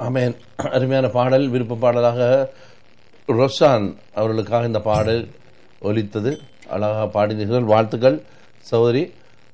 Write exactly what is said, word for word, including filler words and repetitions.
ஆமென். அருமையான பாடல், விருப்ப பாடலாக ரொஷான் அவர்களுக்காக இந்த பாடல் ஒலித்தது. அழகாக பாடினீர்கள், வாழ்த்துக்கள் சகோதரி.